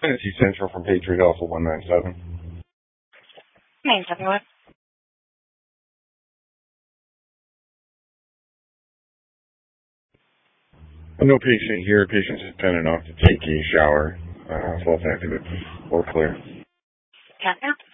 Tennessee Central from Patriot Alpha 197. 971. No patient here. Patient's dependent off to take a shower. Full active. All clear. Catherine?